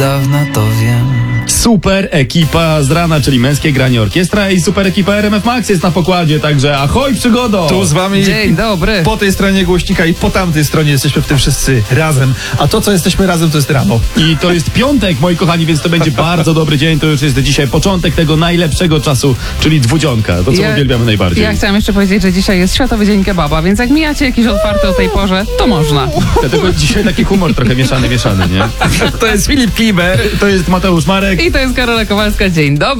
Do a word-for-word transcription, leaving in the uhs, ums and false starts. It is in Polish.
Dawno to wiem. Super ekipa z rana, czyli męskie granie orkiestra i super ekipa R M F Max jest na pokładzie, także ahoj przygodo! Tu z wami Dzień dobry. po tej stronie głośnika i po tamtej stronie jesteśmy w tym wszyscy razem. A to, co jesteśmy razem, to jest rano. I to jest piątek, moi kochani, więc to będzie bardzo dobry dzień. To już jest dzisiaj początek tego najlepszego czasu, czyli dwudzionka. To, co Ja- uwielbiamy najbardziej. Ja chciałam jeszcze powiedzieć, że dzisiaj jest Światowy Dzień Kebaba, więc jak mijacie jakiś otwarty o tej porze, to można. Dlatego dzisiaj taki humor trochę mieszany, mieszany, nie? To jest Filip Kliber. To jest Mateusz Marek. I to jest Karola Kowalska. Dzień dobry.